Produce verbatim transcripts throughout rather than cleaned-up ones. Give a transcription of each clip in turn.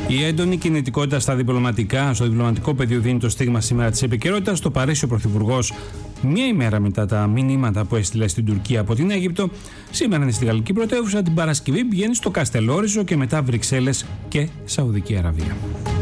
Η έντονη κινητικότητα στα διπλωματικά, στο διπλωματικό πεδίο δίνει το στίγμα σήμερα της επικαιρότητας. Στο Παρίσι ο Πρωθυπουργός, μία ημέρα μετά τα μηνύματα που έστειλε στην Τουρκία από την Αίγυπτο, σήμερα είναι στη Γαλλική πρωτεύουσα. Την Παρασκευή πηγαίνει στο Καστελόριζο και μετά Βρυξέλλες και Σαουδική Αραβία.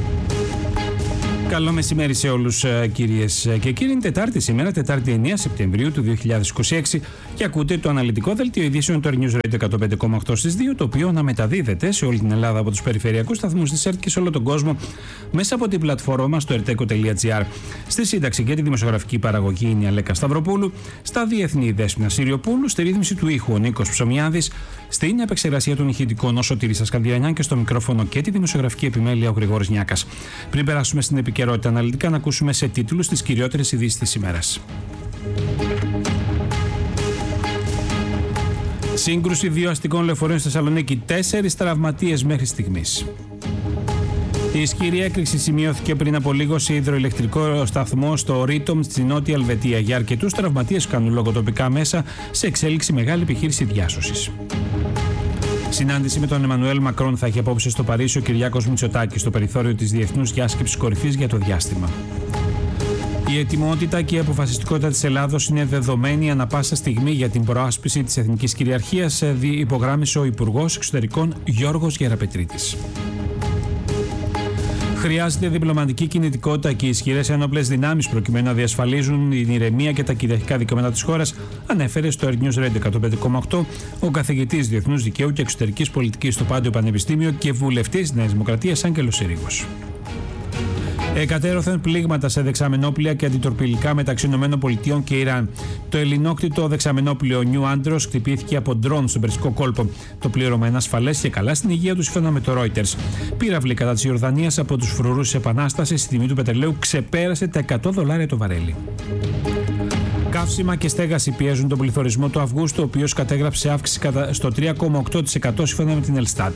Καλό μεσημέρι σε όλους, κυρίες και κύριοι. Είναι Τετάρτη σήμερα, Τετάρτη εννέα Σεπτεμβρίου του δύο χιλιάδες είκοσι έξι, και ακούτε το αναλυτικό δελτίο ειδήσεων του News Radio εκατόν πέντε κόμμα οκτώ στις δύο, το οποίο αναμεταδίδεται σε όλη την Ελλάδα από τους περιφερειακούς σταθμούς της ΕΡΤ και σε όλο τον κόσμο μέσα από την πλατφόρμα μας στο ερτέκο τελεία τζι άρ. Στη σύνταξη και τη δημοσιογραφική παραγωγή είναι η Αλέκα Σταυροπούλου, στα διεθνή η Δέσποινα Συριοπούλου, στη ρύθμιση του ήχου ο Νίκος Ψωμιάδης, στην επεξεργασία των ηχητικών ο Σωτήρης Ασκανδιανιάν και στο μικρόφωνο και τη δημοσιογραφική επιμέλεια ο Γρηγόρης Νιάκας. Πριν περάσουμε στην επικαιρότητα αναλυτικά, να ακούσουμε σε τίτλους τις κυριότερες ειδήσεις της ημέρας. Σύγκρουση δύο αστικών λεωφορείων στη Θεσσαλονίκη, τέσσερις τραυματίες μέχρι στιγμής. Η ισχυρή έκρηξη σημειώθηκε πριν από λίγο σε υδροηλεκτρικό σταθμό στο Ρίτομ στη Νότια Ελβετία. Για αρκετούς τραυματίες που κάνουν λόγω τοπικά μέσα, σε εξέλιξη μεγάλη επιχείρηση διάσωσης. Συνάντηση με τον Εμμανουέλ Μακρόν θα έχει απόψε στο Παρίσι ο Κυριάκος Μητσοτάκης, στο περιθώριο της Διεθνούς Διάσκεψης Κορυφής για το διάστημα. Η ετοιμότητα και η αποφασιστικότητα της Ελλάδος είναι δεδομένη ανα πάσα στιγμή για την προάσπιση της εθνικής κυριαρχίας, υπογράμμισε ο Υπουργός Εξωτερικών Γιώργος Γεραπετρίτης. Χρειάζεται διπλωματική κινητικότητα και ισχυρές ένοπλες δυνάμεις προκειμένου να διασφαλίζουν την ηρεμία και τα κυριαρχικά δικαιώματα της χώρας, ανέφερε στο News Radio εκατόν πέντε κόμμα οκτώ ο καθηγητής Διεθνούς Δικαίου και Εξωτερικής Πολιτικής στο Πάντιο Πανεπιστήμιο και βουλευτής της Νέας Δημοκρατίας Άγγελος Συρίγος. Εκατέρωθεν πλήγματα σε δεξαμενόπλια και αντιτορπιλικά μεταξύ ΗΠΑ και Ιράν. Το ελληνόκτητο δεξαμενόπλιο Νιου Άντρος χτυπήθηκε από ντρόν στον Περσικό κόλπο. Το πλήρωμα είναι ασφαλές και καλά στην υγεία του, σύμφωνα με το Reuters. Πύραυλοι κατά της Ιορδανίας από τους φρουρούς της Επανάστασης, η τιμή του πετρελαίου ξεπέρασε τα εκατό δολάρια το βαρέλι. Καύσιμα και στέγαση πιέζουν τον πληθωρισμό του Αυγούστου, ο οποίος κατέγραψε αύξηση στο τρία κόμμα οκτώ τοις εκατό σύμφωνα με την Ελστάτ.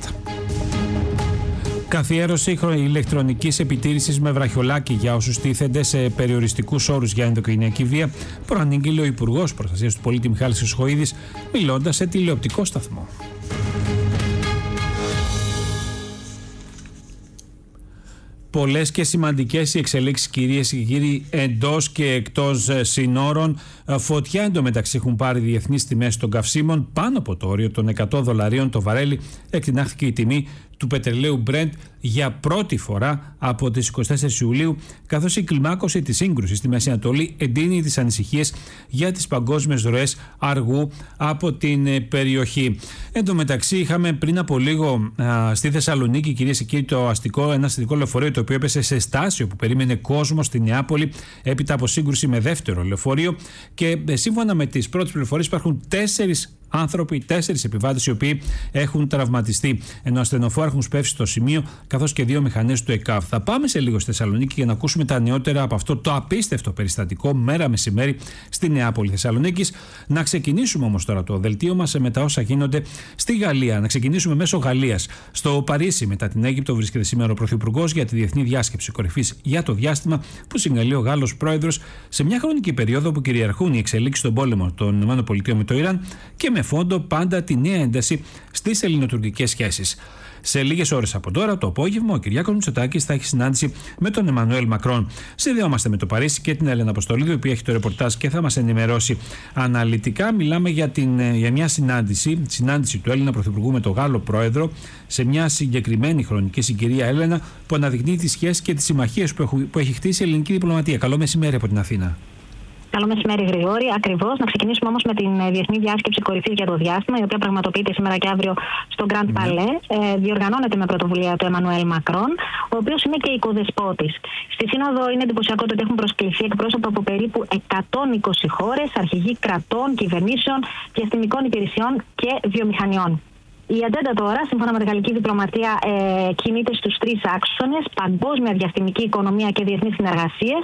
Καθιέρωση ηλεκτρονικής επιτήρησης με βραχιολάκι για όσους τίθενται σε περιοριστικούς όρους για ενδοκογενειακή βία, προανήγγειλε ο Υπουργός Προστασίας του Πολίτη Μιχάλης Χρυσοχοΐδης, μιλώντας σε τηλεοπτικό σταθμό. Πολλές και σημαντικές οι εξελίξεις, κυρίες και κύριοι, εντός και εκτός συνόρων. Φωτιά εντωμεταξύ έχουν πάρει διεθνείς τιμές των καυσίμων. Πάνω από το όριο των εκατό δολαρίων το βαρέλι εκτινάχθηκε η τιμή του πετρελαίου Brent για πρώτη φορά από τις εικοστή τέταρτη Ιουλίου, καθώς η κλιμάκωση της σύγκρουσης στη Μέση Ανατολή εντείνει τις ανησυχίες για τις παγκόσμιες ροές αργού από την περιοχή. Εν τω μεταξύ, είχαμε πριν από λίγο α, στη Θεσσαλονίκη, κυρίες και κύριοι, το αστικό, ένα αστικό λεωφορείο το οποίο έπεσε σε στάσιο που περίμενε κόσμο στη Νεάπολη έπειτα από σύγκρουση με δεύτερο λεωφορείο. Και ε, σύμφωνα με τις πρώτες πληροφορίες, υπάρχουν τέσσερις άνθρωποι, τέσσερις επιβάτες οι οποίοι έχουν τραυματιστεί, ενώ ασθενοφόρα έχουν σπεύσει στο σημείο, καθώς και δύο μηχανές του ΕΚΑΒ. Θα πάμε σε λίγο στη Θεσσαλονίκη για να ακούσουμε τα νεότερα από αυτό το απίστευτο περιστατικό μέρα μεσημέρι στη Νεάπολη Θεσσαλονίκης. Να ξεκινήσουμε όμως τώρα το δελτίο μας με τα όσα γίνονται στη Γαλλία. Να ξεκινήσουμε μέσω Γαλλίας. Στο Παρίσι, μετά την Αίγυπτο, βρίσκεται σήμερα ο Πρωθυπουργός για τη Διεθνή Διάσκεψη Κορυφής για το διάστημα, που συγκαλεί ο Γάλλος Πρόεδρος σε μια χρονική περίοδο που κυριαρχούν οι εξελίξεις στον πόλεμο των ΗΠΑ με το Ιράν και με φόντο πάντα τη νέα ένταση στις ελληνοτουρκικές σχέσεις. Σε λίγες ώρες από τώρα, το απόγευμα, ο Κυριάκος Μητσοτάκης θα έχει συνάντηση με τον Εμμανουέλ Μακρόν. Συνδεόμαστε με το Παρίσι και την Έλενα Αποστολίδου, η οποία έχει το ρεπορτάζ και θα μας ενημερώσει αναλυτικά. Μιλάμε για, την, για μια συνάντηση, συνάντηση του Έλληνα Πρωθυπουργού με τον Γάλλο Πρόεδρο, σε μια συγκεκριμένη χρονική συγκυρία, Έλενα, που αναδεικνύει τις σχέσεις και τις συμμαχίες που, έχουν, που έχει χτίσει η ελληνική διπλωματία. Καλό μεσημέρι από την Αθήνα. Καλό μεσημέρι, Γρηγόρη. Ακριβώς. Να ξεκινήσουμε όμως με την Διεθνή Διάσκεψη Κορυφής για το διάστημα, η οποία πραγματοποιείται σήμερα και αύριο στο Grand Palais. Mm. Ε, διοργανώνεται με πρωτοβουλία του Εμμανουέλ Μακρόν, ο οποίος είναι και οικοδεσπότης. Στη Σύνοδο είναι εντυπωσιακό ότι έχουν προσκληθεί εκπρόσωπα από περίπου εκατόν είκοσι χώρες, αρχηγοί κρατών, κυβερνήσεων, διαστημικών υπηρεσιών και βιομηχανιών. Η ατζέντα τώρα, σύμφωνα με τη γαλλική διπλωματία, ε, κινείται στους τρεις άξονες: παγκόσμια διαστημική οικονομία και διεθνείς συνεργασίες,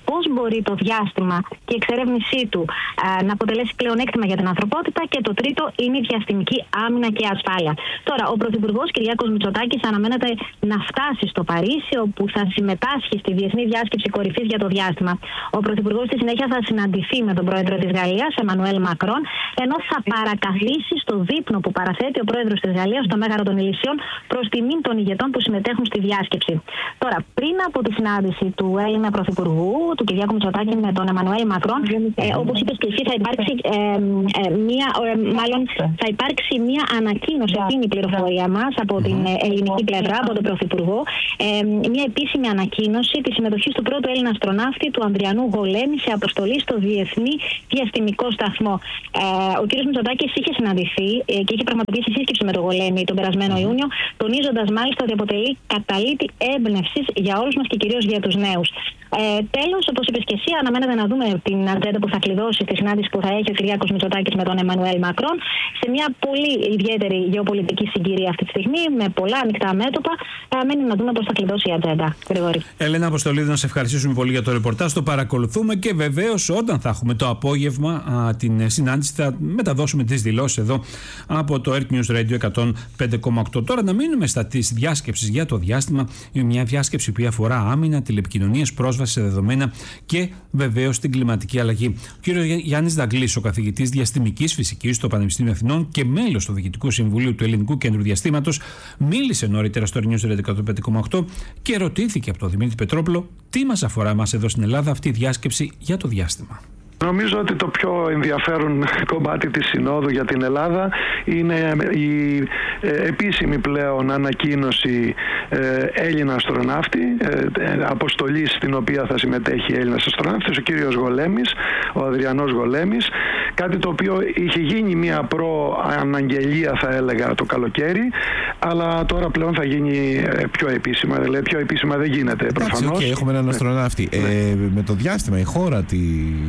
πώς μπορεί το διάστημα και η εξερεύνησή του α, να αποτελέσει πλεονέκτημα για την ανθρωπότητα. Και το τρίτο είναι η διαστημική άμυνα και ασφάλεια. Τώρα, ο Πρωθυπουργός Κυριάκος Μητσοτάκης αναμένεται να φτάσει στο Παρίσι, όπου θα συμμετάσχει στη Διεθνή Διάσκεψη Κορυφής για το Διάστημα. Ο Πρωθυπουργός στη συνέχεια θα συναντηθεί με τον Πρόεδρο της Γαλλίας, Εμμανουέλ Μακρόν, ενώ θα παρακαθίσει στο δείπνο που παραθέτει ο Πρόεδρος της Γαλλίας στο Μέγαρο των Ηλυσίων προς τιμήν των ηγετών που συμμετέχουν στη διάσκεψη. Τώρα, πριν από τη συνάντηση του Έλληνα Πρωθυπουργού, του Κυριάκου Μητσοτάκη, με τον Εμμανουέλ Μακρόν, ε, όπως είπες και εσύ, θα υπάρξει, ε, ε, μία, ε, μάλλον, θα υπάρξει μία ανακοίνωση, αυτή είναι η πληροφορία μας από την ελληνική πλευρά, από τον Πρωθυπουργό, ε, μία επίσημη ανακοίνωση της συμμετοχής του πρώτου Έλληνα αστροναύτη, του Ανδριανού Γολέμη, σε αποστολή στο Διεθνή Διαστημικό Σταθμό. Ε, ο κ. Μητσοτάκης είχε συναντηθεί ε, και είχε πραγματοποιήσει σύσκεψη με τον Γολέμη τον περασμένο Ιούνιο, τονίζοντας μάλιστα ότι αποτελεί καταλήτη έμπνευση για όλους μας και κυρίως για τους νέους. Ε, τέλος, όπως είπες και εσύ, αναμένεται να δούμε την ατζέντα που θα κλειδώσει στη συνάντηση που θα έχει ο Κυριάκος Μητσοτάκης με τον Εμμανουέλ Μακρόν, σε μια πολύ ιδιαίτερη γεωπολιτική συγκυρία αυτή τη στιγμή, με πολλά ανοιχτά μέτωπα. Ε, μένει να δούμε πώς θα κλειδώσει η ατζέντα. Γρηγόρη. Έλενα Αποστολίδου, να σε ευχαριστήσουμε πολύ για το ρεπορτάζ. Το παρακολουθούμε και βεβαίως όταν θα έχουμε το απόγευμα α, την συνάντηση, θα μεταδώσουμε τις δηλώσεις εδώ από το Earth News Radio εκατόν πέντε κόμμα οκτώ. Τώρα να μείνουμε στα τη διάσκεψη για το διάστημα. Είναι μια διάσκεψη που αφορά άμυνα, τηλεπικοινωνίες, πρόσβαση σε δεδομένα και βεβαίως την κλιματική αλλαγή. Ο κ. Γιάννης Δαγκλής, ο καθηγητής διαστημικής φυσικής στο Πανεπιστήμιο Αθηνών και μέλος του Διοικητικού Συμβουλίου του Ελληνικού Κέντρου Διαστήματος, μίλησε νωρίτερα στο Earth News Radio εκατόν πέντε κόμμα οκτώ και ρωτήθηκε από τον Δημήτρη Πετρόπουλο τι μας αφορά εμάς εδώ στην Ελλάδα αυτή η διάσκεψη για το διάστημα. Νομίζω ότι το πιο ενδιαφέρον κομμάτι της Συνόδου για την Ελλάδα είναι η επίσημη πλέον ανακοίνωση Έλληνα αστροναύτη, αποστολή στην οποία θα συμμετέχει Έλληνας αστροναύτης, ο κύριος Γολέμης, ο Αδριανός Γολέμης, κάτι το οποίο είχε γίνει μια προαναγγελία, θα έλεγα, το καλοκαίρι, αλλά τώρα πλέον θα γίνει πιο επίσημα, δηλαδή πιο επίσημα δεν γίνεται προφανώς. Okay, έχουμε έναν αστροναύτη. Ναι. Ε, με το διάστημα η χώρα τι...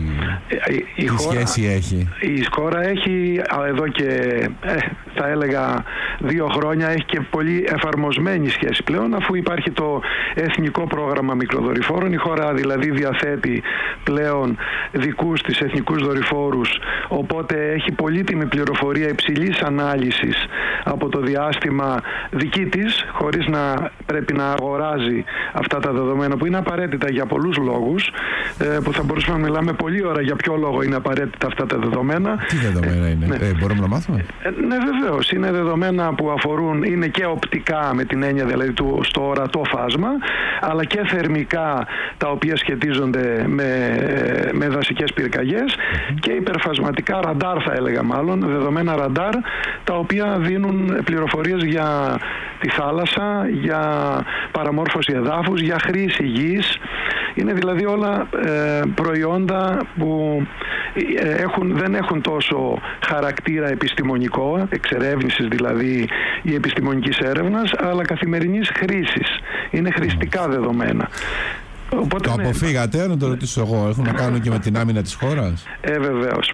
Η τι χώρα, σχέση έχει? Η χώρα έχει εδώ και ε, θα έλεγα δύο χρόνια έχει και πολύ εφαρμοσμένη σχέση πλέον, αφού υπάρχει το Εθνικό Πρόγραμμα Μικροδορυφόρων. Η χώρα δηλαδή διαθέτει πλέον δικούς της εθνικούς δορυφόρους, οπότε έχει πολύτιμη πληροφορία υψηλής ανάλυσης από το διάστημα δική της, χωρίς να πρέπει να αγοράζει αυτά τα δεδομένα που είναι απαραίτητα για πολλούς λόγους, ε, που θα μπορούσαμε να μιλάμε πολλή ώρα για ποιο λόγο είναι απαραίτητα αυτά τα δεδομένα. Τι δεδομένα είναι, ναι. ε, μπορούμε να μάθουμε? Ε, ναι, βεβαίως. Είναι δεδομένα που αφορούν, είναι και οπτικά με την έννοια δηλαδή του, στο ορατό φάσμα, αλλά και θερμικά, τα οποία σχετίζονται με, με δασικές πυρκαγιές, mm-hmm. και υπερφασματικά ραντάρ, θα έλεγα μάλλον, δεδομένα ραντάρ, τα οποία δίνουν πληροφορίες για τη θάλασσα, για παραμόρφωση εδάφους, για χρήση γης. Είναι δηλαδή όλα ε, προϊόντα που ε, έχουν, δεν έχουν τόσο χαρακτήρα επιστημονικό, εξερεύνησης δηλαδή ή επιστημονικής έρευνας, αλλά καθημερινής χρήσης. Είναι χρηστικά δεδομένα. Οπότε, το ναι, αποφύγατε, να το ρωτήσω εγώ, έχουν να κάνουν και με την άμυνα της χώρας? Ε, βεβαίως.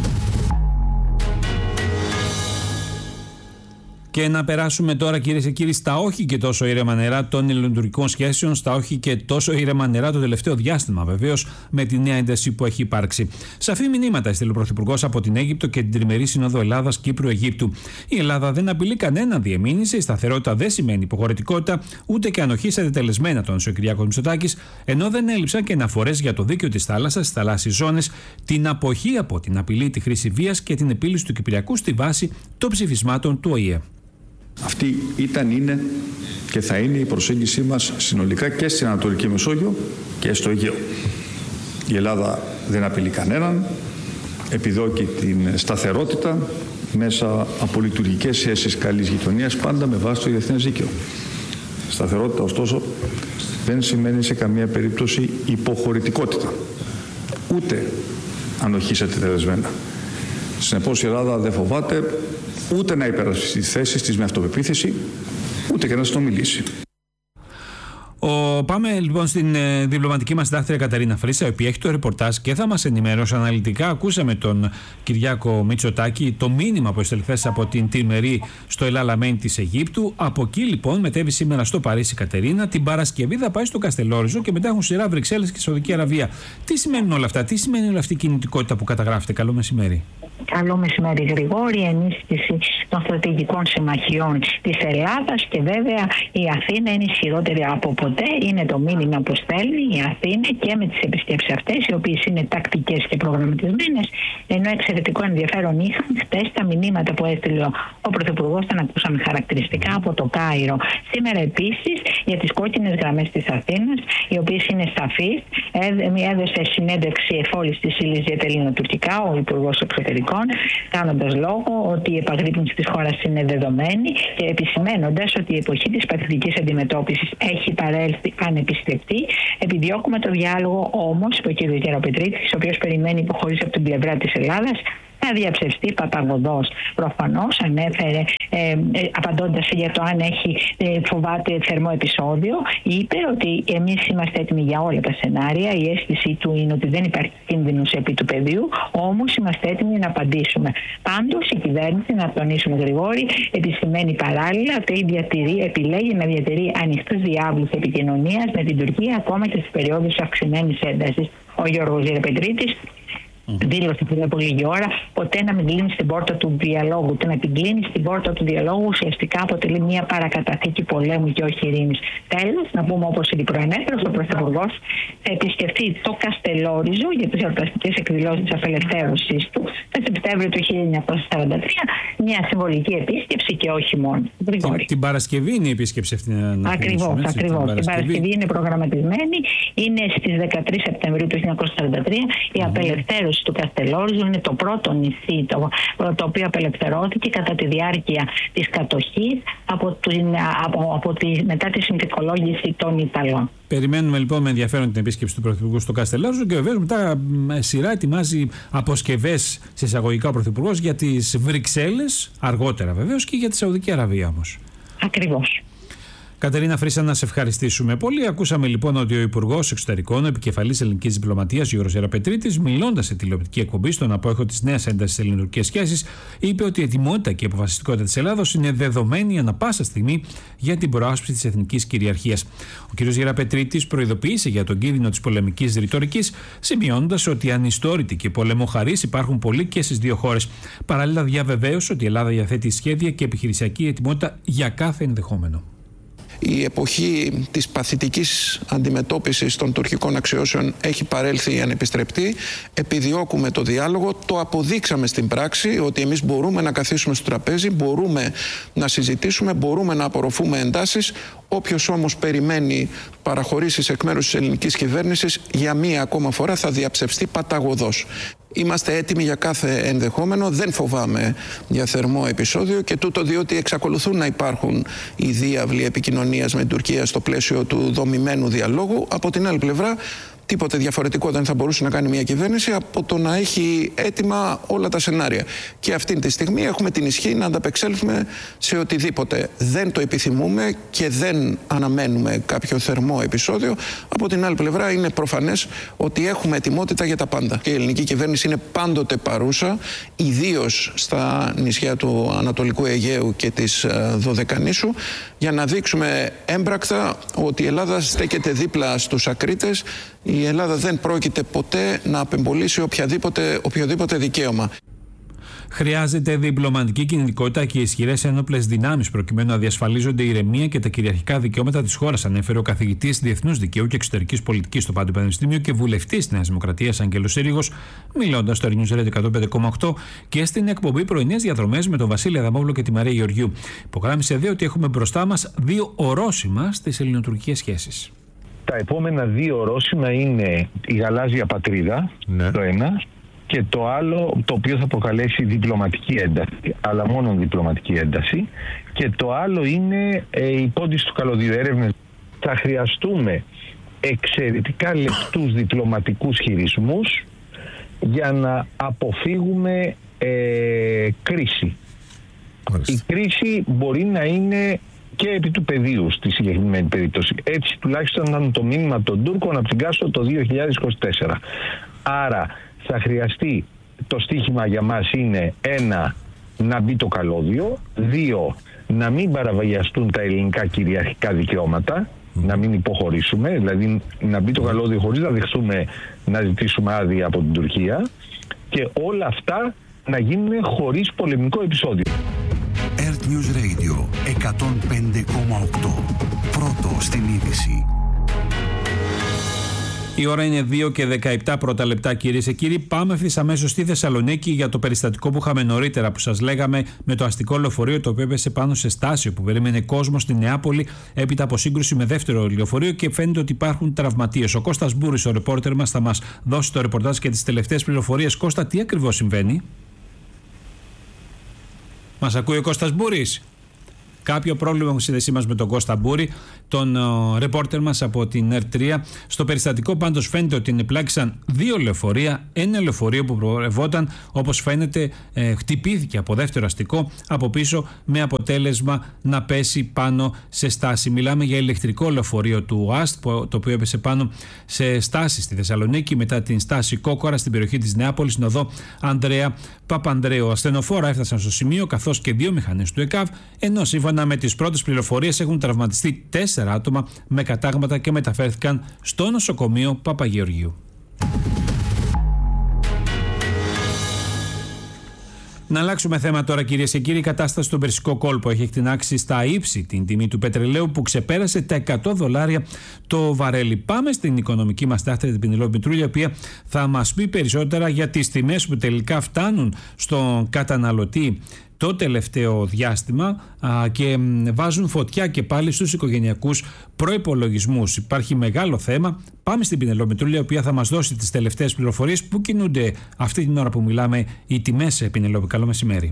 Και να περάσουμε τώρα, κυρίες και κύριοι, στα όχι και τόσο ήρεμα νερά των ελληνοτουρκικών σχέσεων, στα όχι και τόσο ήρεμα νερά το τελευταίο διάστημα, βεβαίως, με τη νέα ένταση που έχει υπάρξει. Σαφή μηνύματα έστειλε ο Πρωθυπουργός από την Αίγυπτο και την τριμερή σύνοδο Ελλάδα-Κύπρου-Αιγύπτου. Η Ελλάδα δεν απειλεί κανένα, διεμήνυσε. Η σταθερότητα δεν σημαίνει υποχωρητικότητα, ούτε και ανοχή σε δετελεσμένα, τόνισε ο Κυριάκος Μητσοτάκης, ενώ δεν έλειψαν και αναφορές για το δίκαιο της θάλασσας, στις θαλάσσιες ζώνες, την αποχή από την απειλή, τη χρήση βίας και την επίλυση του Κυπριακού στη βάση των ψηφισμάτων του Ο Η Ε. Αυτή ήταν, είναι και θα είναι η προσέγγιση μας συνολικά και στην Ανατολική Μεσόγειο και στο Αιγαίο. Η Ελλάδα δεν απειλεί κανέναν, επιδιώκει την σταθερότητα μέσα από λειτουργικές σχέσεις καλής γειτονίας, πάντα με βάση το διεθνές δίκαιο. Σταθερότητα, ωστόσο, δεν σημαίνει σε καμία περίπτωση υποχωρητικότητα, ούτε ανοχή σε τετελεσμένα. Συνεπώς η Ελλάδα δεν φοβάται ούτε να υπερασπιστεί τις θέσεις της με αυτοπεποίθηση, ούτε και να συνομιλήσει. Ο, πάμε λοιπόν στην ε, διπλωματική μας συντάκτρια Κατερίνα Φρύσα, η οποία έχει το ρεπορτάζ και θα μας ενημερώσει αναλυτικά. Ακούσαμε τον Κυριάκο Μητσοτάκη, το μήνυμα που έστειλε χθες από την Τιμερή στο Ελαλαμέν της Αιγύπτου. Από εκεί λοιπόν μετέβη σήμερα στο Παρίσι Κατερίνα. Την Παρασκευή θα πάει στο Καστελόριζο και μετά έχουν σειρά Βρυξέλλες και Σαουδική Αραβία. Τι σημαίνουν όλα αυτά, τι σημαίνει όλη αυτή η κινητικότητα που καταγράφεται? Καλό μεσημέρι. Καλό μεσημέρι, Γρηγόρη. Ενίσχυση των στρατηγικών συμμαχιών της Ελλάδας και βέβαια η Αθήνα είναι ισχυρότερη από ποτέ. Είναι το μήνυμα που στέλνει η Αθήνα και με τις επισκέψεις αυτές, οι οποίες είναι τακτικές και προγραμματισμένες. Ενώ εξαιρετικό ενδιαφέρον είχαν χτες τα μηνύματα που έστειλε ο Πρωθυπουργός, τα ακούσαμε χαρακτηριστικά από το Κάιρο. Σήμερα επίσης για τις κόκκινες γραμμές της Αθήνας, οι οποίες είναι σαφείς, έδωσε συνέντευξη εφόλης της ύλης για τα ελληνοτουρκικά ο Υπουργός Εξωτερικών, κάνοντας λόγο ότι η επαγρύπνηση της χώρας είναι δεδομένη και επισημένοντας ότι η εποχή της παθητικής αντιμετώπισης έχει παρέλθει ανεπιστευτή. Επιδιώκουμε το διάλογο όμως, είπε ο κ. Γεραπετρίτης, ο οποίος περιμένει υποχωρήσει από την πλευρά της Ελλάδας, θα διαψευστεί παταγωδός. Προφανώς ανέφερε, ε, ε, απαντώντας για το αν έχει ε, φοβάται θερμό επεισόδιο, είπε ότι εμείς είμαστε έτοιμοι για όλα τα σενάρια. Η αίσθηση του είναι ότι δεν υπάρχει κίνδυνος επί του πεδίου, όμως είμαστε έτοιμοι να απαντήσουμε. Πάντως η κυβέρνηση, να τονίσουμε Γρηγόρη, επισημαίνει παράλληλα ότι διατηρεί, επιλέγει να διατηρεί ανοιχτούς διάβλους επικοινωνίας με την Τουρκία ακόμα και στις περιόδους αυξημένης έντασης. Ο Γιώργος Γεραπετρίτης δήλωσε πριν από λίγη ώρα ποτέ να μην κλείνει στην πόρτα του διαλόγου. Το να την κλείνει στην πόρτα του διαλόγου ουσιαστικά αποτελεί μια παρακαταθήκη πολέμου και όχι ειρήνης. Τέλος, να πούμε όπως ήδη προανέφερα, ο Πρωθυπουργός θα επισκεφτεί το Καστελόριζο για τις εορταστικές εκδηλώσεις της απελευθέρωσης του το Σεπτέμβριο του χίλια εννιακόσια σαράντα τρία. Μια συμβολική επίσκεψη και όχι μόνο. Την, την Παρασκευή είναι η επίσκεψη αυτή. Ακριβώς, ακριβώς. Την, την Παρασκευή είναι προγραμματισμένη. Είναι στις δεκατρείς Σεπτεμβρίου του χίλια εννιακόσια σαράντα τρία η mm. απελευθέρωση του Καστελόριζο. Είναι το πρώτο νησί το, το οποίο απελευθερώθηκε κατά τη διάρκεια της κατοχής από την, από, από τη, μετά τη συνθηκολόγηση των Ιταλών. Περιμένουμε λοιπόν με ενδιαφέρον την επίσκεψη του Πρωθυπουργού στο Καστελόριζο και βεβαίως μετά σειρά ετοιμάζει αποσκευές σε εισαγωγικά ο Πρωθυπουργός για τις Βρυξέλλες, αργότερα βεβαίως, και για τη Σαουδική Αραβία όμως. Ακριβώς. Κατερίνα Φρύσα, να σε ευχαριστήσουμε πολύ. Ακούσαμε λοιπόν ότι ο Υπουργός Εξωτερικών, επικεφαλής ελληνικής διπλωματίας, Γιώργος Γεραπετρίτης, μιλώντας σε τηλεοπτική εκπομπή στον απόϊχο της νέας έντασης στις ελληνοτουρκικές σχέσεις, είπε ότι η ετοιμότητα και η αποφασιστικότητα της Ελλάδος είναι δεδομένη ανά πάσα στιγμή για την προάσπιση της εθνικής κυριαρχίας. Ο κ. Γεραπετρίτης προειδοποίησε για τον κίνδυνο της πολεμικής ρητορικής, σημειώνοντας ότι ανιστόρητοι και πολεμοχαρείς υπάρχουν πολλοί και στις δύο χώρες. Παράλληλα, διαβεβαίωσε ότι η Ελλάδα διαθέτει σχέδια και επιχειρησιακή ετοιμότητα για κάθε ενδεχόμενο. Η εποχή της παθητικής αντιμετώπισης των τουρκικών αξιώσεων έχει παρέλθει ανεπιστρεπτή. Επιδιώκουμε το διάλογο, το αποδείξαμε στην πράξη ότι εμείς μπορούμε να καθίσουμε στο τραπέζι, μπορούμε να συζητήσουμε, μπορούμε να απορροφούμε εντάσεις. Όποιος όμως περιμένει παραχωρήσεις εκ μέρους της ελληνικής κυβέρνησης, για μία ακόμα φορά θα διαψευστεί παταγωδός. Είμαστε έτοιμοι για κάθε ενδεχόμενο, δεν φοβάμαι για θερμό επεισόδιο, και τούτο διότι εξακολουθούν να υπάρχουν οι διάβλοι επικοινωνίας με την Τουρκία στο πλαίσιο του δομημένου διαλόγου. Από την άλλη πλευρά, τίποτε διαφορετικό δεν θα μπορούσε να κάνει μια κυβέρνηση από το να έχει έτοιμα όλα τα σενάρια. Και αυτή τη στιγμή έχουμε την ισχύ να ανταπεξέλθουμε σε οτιδήποτε. Δεν το επιθυμούμε και δεν αναμένουμε κάποιο θερμό επεισόδιο. Από την άλλη πλευρά, είναι προφανές ότι έχουμε ετοιμότητα για τα πάντα. Και η ελληνική κυβέρνηση είναι πάντοτε παρούσα, ιδίως στα νησιά του Ανατολικού Αιγαίου και της Δωδεκανήσου, για να δείξουμε έμπρακτα ότι η Ελλάδα στέκεται δίπλα στους ακρίτες. Η Ελλάδα δεν πρόκειται ποτέ να απεμπολίσει οποιαδήποτε, οποιοδήποτε δικαίωμα. Χρειάζεται διπλωματική κινητικότητα και ισχυρές ένοπλες δυνάμεις προκειμένου να διασφαλίζονται η ηρεμία και τα κυριαρχικά δικαιώματα της χώρας, ανέφερε ο καθηγητής Διεθνούς Δικαίου και Εξωτερικής Πολιτικής στο Πάντιο Πανεπιστήμιο και βουλευτής της Νέας Δημοκρατίας Αγγέλος Σύριγος, μιλώντας στο News Radio εκατόν πέντε κόμμα οκτώ και στην εκπομπή Πρωινές Διαδρομές με τον Βασίλη Αδαμόπουλο και τη Μαρία Γεωργιού. Υπογράμμισε δε ότι έχουμε μπροστά μας δύο ορόσημα στις ελληνοτουρκικές σχέσεις. Τα επόμενα δύο ορόσημα είναι η γαλάζια πατρίδα, ναι. το ένα, και το άλλο, το οποίο θα προκαλέσει διπλωματική ένταση, αλλά μόνο διπλωματική ένταση, και το άλλο είναι ε, η πόντιση του καλωδίου, έρευνες. Θα χρειαστούμε εξαιρετικά λεπτούς διπλωματικούς χειρισμούς για να αποφύγουμε ε, κρίση. Μάλιστα. Η κρίση μπορεί να είναι και επί του πεδίου στη συγκεκριμένη περίπτωση. Έτσι τουλάχιστον ήταν το μήνυμα των Τούρκων από την Κάστρο το δύο χιλιάδες είκοσι τέσσερα. Άρα θα χρειαστεί, το στίχημα για μας είναι ένα, να μπει το καλώδιο, δύο, να μην παραβιαστούν τα ελληνικά κυριαρχικά δικαιώματα, να μην υποχωρήσουμε, δηλαδή να μπει το καλώδιο χωρίς να δεχτούμε να ζητήσουμε άδεια από την Τουρκία, και όλα αυτά να γίνουν χωρίς πολεμικό επεισόδιο. Earth News Radio εκατόν πέντε κόμμα οκτώ. Πρώτο στην είδηση. Η ώρα είναι δύο και δεκαεπτά πρώτα λεπτά, κυρίες και κύριοι. Πάμε ευθύς αμέσως στη Θεσσαλονίκη για το περιστατικό που είχαμε νωρίτερα, που σας λέγαμε, με το αστικό λεωφορείο το οποίο έπεσε πάνω σε στάσιο που περίμενε κόσμο στη Νεάπολη έπειτα από σύγκρουση με δεύτερο λεωφορείο, και φαίνεται ότι υπάρχουν τραυματίες. Ο Κώστας Μπούρης, ο ρεπόρτερ μας, θα μας δώσει το ρεπορτάζ και τις τελευταίες πληροφορίες. Κώστα, τι ακριβώς συμβαίνει? Μας ακούει ο Κώστας Μπούρης? Κάποιο πρόβλημα με σύνδεσή μας με τον Κώστα Μπούρη, τον uh, ρεπόρτερ μας από την Ερ τρία. Στο περιστατικό πάντως φαίνεται ότι ενεπλάκησαν δύο λεωφορεία. Ένα λεωφορείο που προερευόταν, όπως φαίνεται, ε, χτυπήθηκε από δεύτερο αστικό από πίσω, με αποτέλεσμα να πέσει πάνω σε στάση. Μιλάμε για ηλεκτρικό λεωφορείο του ΑΣΤ, το οποίο έπεσε πάνω σε στάση στη Θεσσαλονίκη, μετά την στάση Κόκορα στην περιοχή της Νεάπολης, στην οδό Ανδρέα Παπανδρέου. Ασθενοφόρα έφτασαν στο σημείο, καθώς και δύο μηχανές του ΕΚΑΒ, ενώ σύμφωνα με τις πρώτες πληροφορίες έχουν τραυματιστεί τέσσερα άτομα με κατάγματα και μεταφέρθηκαν στο νοσοκομείο Παπαγεωργίου. Να αλλάξουμε θέμα τώρα, κυρίες και κύριοι. Η κατάσταση στον Περσικό κόλπο έχει εκτινάξει στα ύψη την τιμή του πετρελαίου, που ξεπέρασε τα εκατό δολάρια το βαρέλι. Πάμε στην οικονομική μας τάχτητα, την Πηνελόπη Μητρούλη, η οποία θα μας πει περισσότερα για τις τιμές που τελικά φτάνουν στον καταναλωτή το τελευταίο διάστημα α, και βάζουν φωτιά και πάλι στους οικογενειακούς προϋπολογισμούς. Υπάρχει μεγάλο θέμα. Πάμε στην Πηνελόπη Μητρούλη, η οποία θα μας δώσει τις τελευταίες πληροφορίες που κινούνται αυτή την ώρα που μιλάμε οι τιμές. Πηνελόπη, καλό μεσημέρι.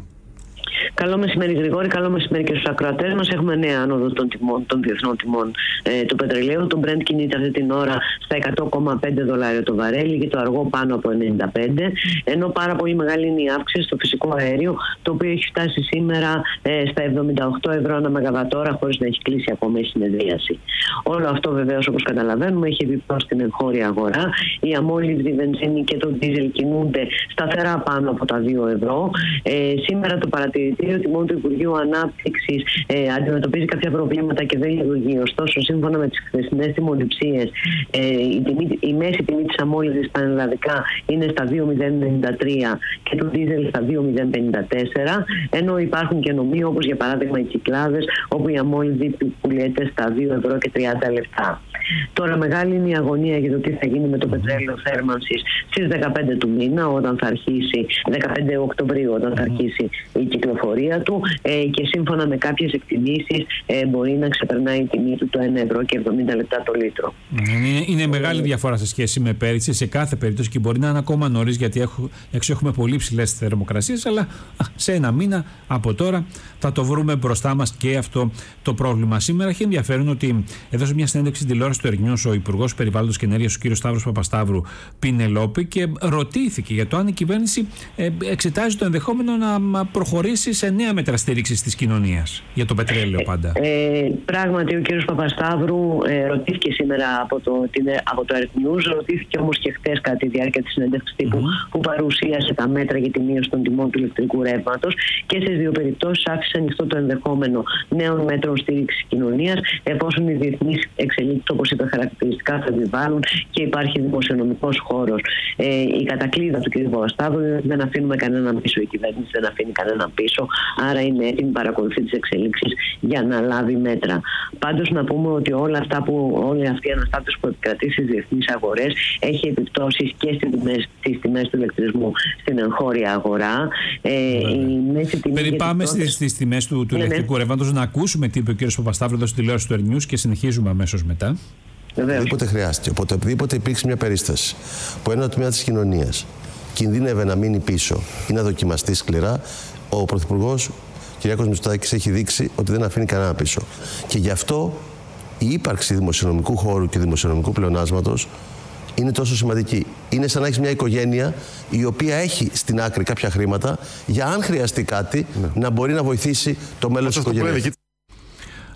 Καλό μεσημέρι, Γρηγόρη. Καλό μεσημέρι και στους ακροατές μας. Έχουμε νέα άνοδο των, τιμών, των διεθνών τιμών ε, του πετρελαίου. Το Brent κινείται αυτή την ώρα στα εκατό κόμμα πέντε δολάρια το βαρέλι και το αργό πάνω από ενενήντα πέντε. Ενώ πάρα πολύ μεγάλη είναι η αύξηση στο φυσικό αέριο, το οποίο έχει φτάσει σήμερα ε, στα εβδομήντα οκτώ ευρώ ανά μεγαβατόρα, χωρίς να έχει κλείσει ακόμα η συνεδρίαση. Όλο αυτό βεβαίως, όπως καταλαβαίνουμε, έχει επιπτώσει στην εγχώρια αγορά. Η αμόλυβδη βενζίνη και το ντίζελ κινούνται σταθερά πάνω από τα δύο ευρώ. Ε, σήμερα το παρατηρητήριο τιμών του Υπουργείου Ανάπτυξης ε, αντιμετωπίζει κάποια προβλήματα και δεν λειτουργεί. Ωστόσο, σύμφωνα με τις χθεσινές τιμοληψίες, ε, η, τιμή, η μέση τιμή της αμόλυβδης στα ελλαδικά είναι στα δύο χιλιάδες ενενήντα τρία και του ντίζελ στα δύο χιλιάδες πενήντα τέσσερα, ενώ υπάρχουν και νομοί, όπως για παράδειγμα οι Κυκλάδες, όπου η αμόλυβδη πουλιέται στα δύο ευρώ και τριάντα λεπτά. Τώρα μεγάλη είναι η αγωνία για το τι θα γίνει με το πετρέλαιο θέρμανσης στις δεκαπέντε του μήνα, όταν θα αρχίσει, δεκαπέντε Οκτωβρίου, όταν θα αρχίσει η κυκλοφορία του, ε, και σύμφωνα με κάποιες εκτιμήσεις ε, μπορεί να ξεπερνάει η τιμή του το ένα ευρώ και εβδομήντα λεπτά το λίτρο. Είναι, είναι μεγάλη διαφορά σε σχέση με πέρυσι σε κάθε περίπτωση, και μπορεί να είναι ακόμα νωρίς, γιατί έχω, έξω έχουμε πολύ ψηλές θερμοκρασίες, αλλά α, σε ένα μήνα από τώρα θα το βρούμε μπροστά μας και αυτό το πρόβλημα. Σήμερα έχει ενδιαφέρον ότι έδωσε μια συνέντευξη στην τηλεόραση του Ερνιούς ο Υπουργός Περιβάλλοντος και Ενέργειας, ο κ. Σταύρος Παπασταύρου, Πηνελόπη, και ρωτήθηκε για το αν η κυβέρνηση ε, εξετάζει το ενδεχόμενο να προχωρήσει σε νέα μέτρα στήριξης της κοινωνίας για το πετρέλαιο πάντα. Ε, ε, πράγματι, ο κ. Παπασταύρου ε, ρωτήθηκε σήμερα από το, την, από το Ερνιούς, ρωτήθηκε όμως και χθες κατά τη διάρκεια της συνέντευξης τύπου mm-hmm. που παρουσίασε τα μέτρα για τη μείωση των τιμών του ηλεκτρικού ρεύματος, και στις δύο περιπτώσεις άφησε ανοιχτό το ενδεχόμενο νέων μέτρων στήριξης κοινωνίας, εφόσον οι διεθνείς εξελίξεις, όπως είπε, χαρακτηριστικά θα επιβάλλουν και υπάρχει δημοσιονομικός χώρος. Ε, η κατακλείδα του κ. Παπασταύρου είναι ότι δεν αφήνουμε κανέναν πίσω. Η κυβέρνηση δεν αφήνει κανέναν πίσω, άρα είναι έτοιμη, παρακολουθεί τις εξελίξεις για να λάβει μέτρα. Πάντως, να πούμε ότι όλα αυτά που, όλη αυτή η αναστάτωση που επικρατεί στις διεθνείς αγορές έχει επιπτώσεις και στις τιμές, στις τιμές του ηλεκτρισμού στην εγχώρια αγορά. Ε, η μέση τιμή. Περιπάμε στις, στις τιμές του, του ναι, ηλεκτρικού ναι. ρεύματος, να ακούσουμε τι είπε ο κ. Παπασταύρου εδώ στη τηλεόραση του Ερνιούς και συνεχίζουμε αμέσως μετά. Οποτεδήποτε χρειάστηκε, οποτεδήποτε υπήρξε μια περίσταση που ένα τμήμα της κοινωνίας κινδύνευε να μείνει πίσω ή να δοκιμαστεί σκληρά, ο Πρωθυπουργός Κυριάκος Μητσοτάκης έχει δείξει ότι δεν αφήνει κανένα πίσω. Και γι' αυτό η ύπαρξη δημοσιονομικού χώρου και δημοσιονομικού πλεονάσματος είναι τόσο σημαντική. Είναι σαν να έχεις μια οικογένεια η οποία έχει στην άκρη κάποια χρήματα για αν χρειαστεί κάτι ναι. να μπορεί να βοηθήσει το μέλλον της οικογένειας.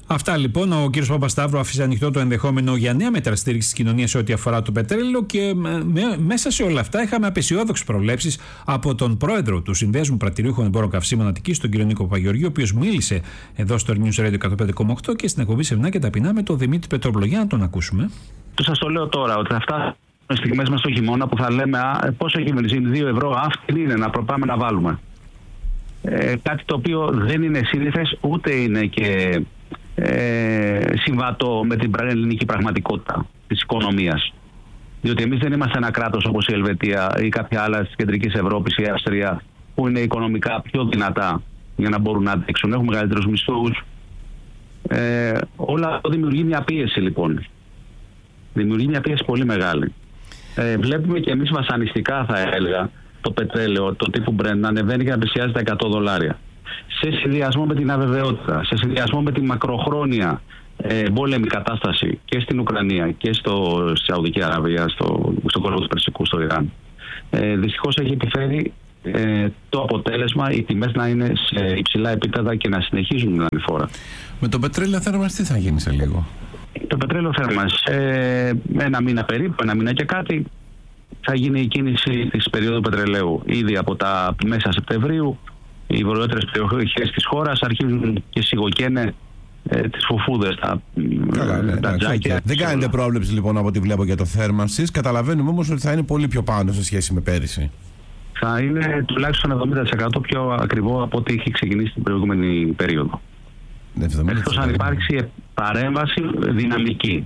Αυτά λοιπόν. Ο κ. Παπασταύρου άφησε ανοιχτό το ενδεχόμενο για νέα μέτρα στήριξη τη κοινωνία σε ό,τι αφορά το πετρέλαιο και με, μέσα σε όλα αυτά είχαμε απεσιόδοξες προβλέψεις από τον πρόεδρο του Συνδέσμου Πρατηριούχων Εμπόρων Καυσίμων Αττικής, τον κ. Νίκο Παπαγεωργίου, ο οποίος μίλησε εδώ στο News Radio εκατόν πέντε κόμμα οκτώ και στην εκπομπή Σεμνά και Ταπεινά με τον Δημήτρη Πετρόπουλο. Για να τον ακούσουμε. Σας το λέω τώρα ότι θα φτάσουμε στιγμές μας στο χειμώνα που θα λέμε α, πόσο έχει βενζίνη, δύο ευρώ, αυτή είναι να προπάμε να βάλουμε. Ε, κάτι το οποίο δεν είναι σύνηθες ούτε είναι και ε, συμβατό με την ελληνική πραγματικότητα της οικονομίας. Διότι εμείς δεν είμαστε ένα κράτος όπως η Ελβετία ή κάποια άλλα της κεντρικής Ευρώπης ή η Αυστρία που είναι οικονομικά πιο δυνατά για να μπορούν να αντέξουν. Έχουν μεγαλύτερους μισθούς. Ε, όλα αυτό δημιουργεί μια πίεση λοιπόν. Δημιουργεί μια πίεση πολύ μεγάλη. Ε, βλέπουμε και εμείς βασανιστικά θα έλεγα το πετρέλαιο, το τύπου Brent να ανεβαίνει και να πλησιάζει τα εκατό δολάρια. Σε συνδυασμό με την αβεβαιότητα, σε συνδυασμό με τη μακροχρόνια ε, πόλεμη κατάσταση και στην Ουκρανία και στο, στη Σαουδική Αραβία, στο, στον κόλπο του Περσικού, στο Ιράν. Ε, δυστυχώς έχει επιφέρει ε, το αποτέλεσμα οι τιμές να είναι σε υψηλά επίπεδα και να συνεχίζουν να είναι φόρα. Με το πετρέλαιο θέρμανση τι θα γίνει σε λίγο? Το πετρέλαιο θέρμανση ε, ένα μήνα περίπου, ένα μήνα και κάτι θα γίνει η κίνηση της περίοδου πετρελαίου. Ήδη από τα μέσα Σεπτεμβρίου οι βορειότερες περιοχές της χώρας αρχίζουν και σιγοκαίνε ε, τις φουφούδες, τα, Καλά, ναι, τα τζάκια. Δεν κάνετε πρόβλεψη λοιπόν από ό,τι βλέπω για το θέρμανσης. Καταλαβαίνουμε όμως ότι θα είναι πολύ πιο πάνω σε σχέση με πέρυσι. Θα είναι τουλάχιστον εβδομήντα τοις εκατό πιο ακριβό από ό,τι είχε ξεκινήσει την προηγούμενη περίοδο. Εκτός αν υπάρξει παρέμβαση δυναμική.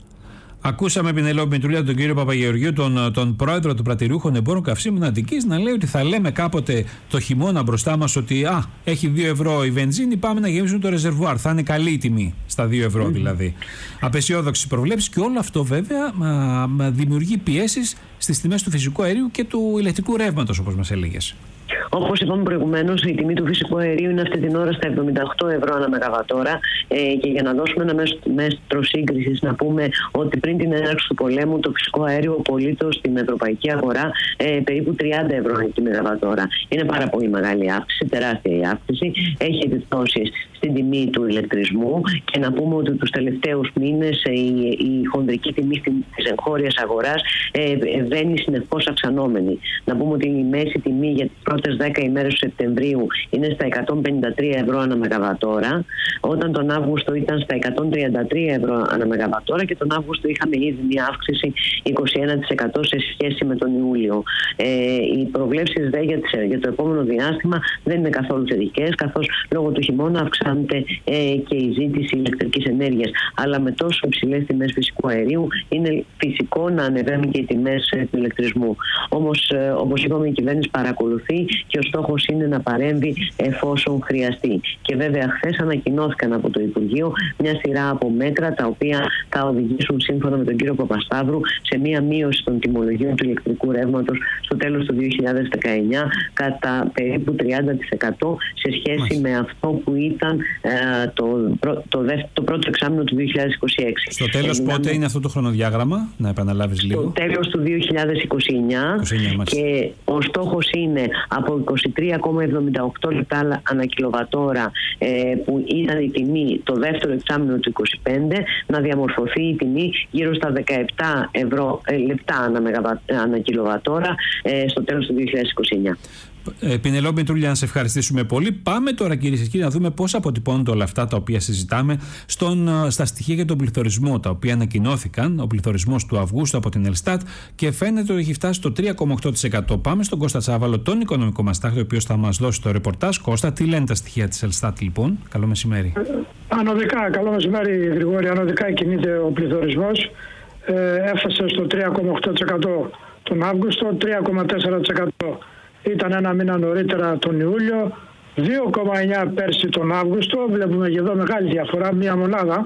Ακούσαμε Πινελόπη Μητρούλια, τον κύριο Παπαγεωργίου, τον, τον πρόεδρο του Πρατηριούχων Εμπόρων Καυσίμων Αττικής, να λέει ότι θα λέμε κάποτε το χειμώνα μπροστά μας ότι α, έχει δύο ευρώ η βενζίνη, πάμε να γεμίσουμε το ρεζερβουάρ. Θα είναι καλή η τιμή, στα δύο ευρώ mm. δηλαδή. Απεσιόδοξη προβλέψη και όλο αυτό βέβαια μα, μα δημιουργεί πιέσεις στις τιμές του φυσικού αερίου και του ηλεκτρικού ρεύματος, όπως μας έλεγες. Όπως είπαμε προηγουμένως, η τιμή του φυσικού αερίου είναι αυτή την ώρα στα εβδομήντα οκτώ ευρώ ανά μεγαβατόρα. Ε, και για να δώσουμε ένα μέτρο σύγκρισης, να πούμε ότι πριν την έναρξη του πολέμου, το φυσικό αέριο πωλείται στην ευρωπαϊκή αγορά ε, περίπου τριάντα ευρώ τη μεγαβατόρα. Είναι πάρα πολύ μεγάλη αύξηση, τεράστια η αύξηση. Έχει επιπτώσεις στην τιμή του ηλεκτρισμού και να πούμε ότι τους τελευταίους μήνες η, η χονδρική τιμή της εγχώριας αγοράς ε, βαίνει συνεχώς αυξανόμενη. Να πούμε ότι η μέση τιμή για τις πρώτες δέκα ημέρες του Σεπτεμβρίου είναι στα εκατόν πενήντα τρία ευρώ ανά μεγαβατόρα, όταν τον Αύγουστο ήταν στα εκατόν τριάντα τρία ευρώ ανά μεγαβατόρα και τον Αύγουστο είχαμε ήδη μια αύξηση είκοσι ένα τοις εκατό σε σχέση με τον Ιούλιο. Ε, οι προβλέψεις δε για, για το επόμενο διάστημα δεν είναι καθόλου θετικές, καθώς λόγω του χειμώνα αυξάνεται ε, και η ζήτηση ηλεκτρικής ενέργειας. Αλλά με τόσο υψηλές τιμές φυσικού αερίου είναι φυσικό να ανεβαίνουν και οι τιμές ε, του ηλεκτρισμού. Όμως, ε, όπως είπαμε, η κυβέρνηση παρακολουθεί και ο στόχος είναι να παρέμβει εφόσον χρειαστεί. Και βέβαια χθες ανακοινώθηκαν από το Υπουργείο μια σειρά από μέτρα τα οποία θα οδηγήσουν, σύμφωνα με τον κύριο Παπασταύρου, σε μια μείωση των τιμολογίων του ηλεκτρικού ρεύματος στο τέλος του δύο χιλιάδες δεκαεννιά κατά περίπου τριάντα τοις εκατό σε σχέση Μάλιστα. με αυτό που ήταν ε, το, το, το, το πρώτο εξάμηνο του δύο χιλιάδες είκοσι έξι. Στο τέλος ε, πότε δηλαδή, είναι αυτό το χρονοδιάγραμμα, να επαναλάβεις λίγο? Στο τέλος του δύο χιλιάδες είκοσι εννιά, είκοσι εννιά και ο στόχος είναι από είκοσι τρία κόμμα εβδομήντα οκτώ λεπτά ανά κιλοβατόρα ε, που ήταν η τιμή το δεύτερο εξάμηνο του είκοσι πέντε να διαμορφωθεί η τιμή γύρω στα δεκαεπτά ευρώ, ε, λεπτά ανά, μεγαβα, ανά κιλοβατόρα ε, στο τέλος του δύο χιλιάδες είκοσι εννιά. Ε, Πινελόπη Μητρούλια, να σε ευχαριστήσουμε πολύ. Πάμε τώρα, κυρίες και κύριοι, να δούμε πώς αποτυπώνονται όλα αυτά τα οποία συζητάμε στον, στα στοιχεία για τον πληθωρισμό, τα οποία ανακοινώθηκαν, ο πληθωρισμός του Αυγούστου από την Ελστάτ, και φαίνεται ότι έχει φτάσει στο τρία κόμμα οκτώ τοις εκατό. Πάμε στον Κώστα Τσάβαλο, τον οικονομικό μας τάκτη, ο οποίος θα μας δώσει το ρεπορτάζ. Κώστα, τι λένε τα στοιχεία της Ελστάτ, λοιπόν? Καλό μεσημέρι. Ανωδικά, καλό μεσημέρι, Γρηγόρη. Ανωδικά κινείται ο πληθωρισμός. Ε, έφτασε στο τρία κόμμα οκτώ τοις εκατό τον Αύγουστο, τρία κόμμα τέσσερα τοις εκατό ήταν ένα μήνα νωρίτερα τον Ιούλιο, δύο κόμμα εννιά τοις εκατό πέρσι τον Αύγουστο. Βλέπουμε και εδώ μεγάλη διαφορά, μία μονάδα.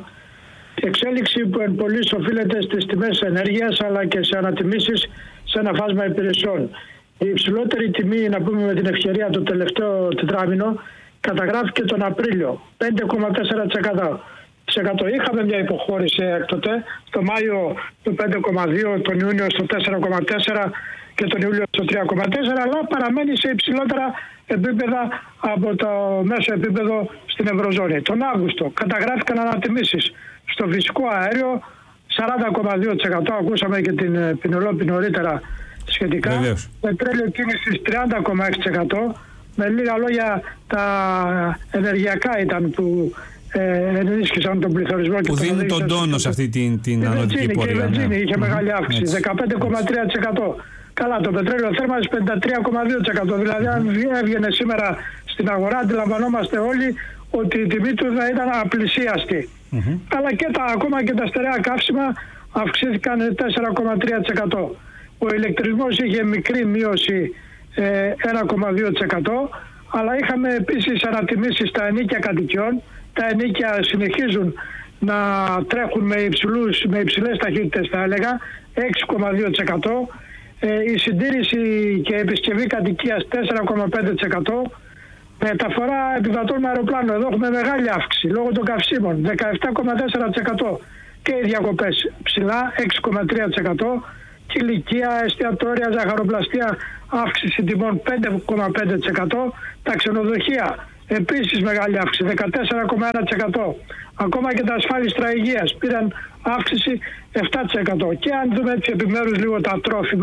Εξέλιξη που εν πολλής οφείλεται στις τιμές ενέργειας αλλά και σε ανατιμήσεις σε ένα φάσμα υπηρεσιών. Η υψηλότερη τιμή, να πούμε με την ευκαιρία, το τελευταίο τετράμινο καταγράφηκε τον Απρίλιο, πέντε κόμμα τέσσερα τοις εκατό. Είχαμε μια υποχώρηση έκτοτε, το Μάιο το πέντε κόμμα δύο, τον Ιούνιο στο τέσσερα κόμμα τέσσερα και τον Ιούλιο στο τρία κόμμα τέσσερα, αλλά παραμένει σε υψηλότερα επίπεδα από το μέσο επίπεδο στην Ευρωζώνη. Τον Αύγουστο καταγράφηκαν ανατιμήσεις στο φυσικό αέριο σαράντα κόμμα δύο τοις εκατό, ακούσαμε και την Πινελόπη νωρίτερα σχετικά. Πετρέλαιο κίνησης τριάντα κόμμα έξι τοις εκατό. Με λίγα λόγια, τα ενεργειακά ήταν που ε, ενίσχυσαν τον πληθωρισμό. Που και δίνουν τον τόνο σε αυτή την, την ανωδική πορεία. Και η βενζίνη ναι. είχε mm-hmm. μεγάλη αύξηση, δεκαπέντε κόμμα τρία τοις εκατό. Καλά, το πετρέλαιο θέρμανσης πενήντα τρία κόμμα δύο τοις εκατό. Δηλαδή, αν έβγαινε σήμερα στην αγορά, αντιλαμβανόμαστε όλοι ότι η τιμή του θα ήταν απλησίαστη. Mm-hmm. Αλλά και τα, ακόμα και τα στερεά καύσιμα αυξήθηκαν τέσσερα κόμμα τρία τοις εκατό. Ο ηλεκτρισμός είχε μικρή μείωση ε, ένα κόμμα δύο τοις εκατό, αλλά είχαμε επίσης ανατιμήσεις στα ενοίκια κατοικιών. Τα ενοίκια συνεχίζουν να τρέχουν με, υψηλούς, με υψηλές ταχύτητες, θα έλεγα, έξι κόμμα δύο τοις εκατό. Ε, η συντήρηση και επισκευή κατοικίας τέσσερα κόμμα πέντε τοις εκατό. Μεταφορά επιβατών με αεροπλάνο, εδώ έχουμε μεγάλη αύξηση λόγω των καυσίμων, δεκαεπτά κόμμα τέσσερα τοις εκατό. Και οι διακοπές ψηλά, έξι κόμμα τρία τοις εκατό. Και ηλικία, εστιατόρια, ζαχαροπλαστεία, αύξηση τιμών πέντε κόμμα πέντε τοις εκατό. Τα ξενοδοχεία, επίσης μεγάλη αύξηση, δεκατέσσερα κόμμα ένα τοις εκατό. Ακόμα και τα ασφάλιστρα υγείας πήραν αύξηση επτά τοις εκατό. Και αν δούμε έτσι επιμέρους λίγο τα τρόφιμα,